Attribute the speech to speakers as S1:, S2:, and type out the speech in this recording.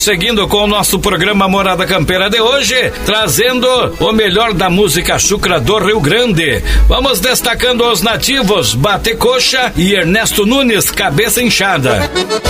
S1: Seguindo com o nosso programa Morada Campeira de hoje, trazendo o melhor da música chucra do Rio Grande. Vamos destacando os nativos Bate Coxa e Ernesto Nunes, Cabeça Inchada.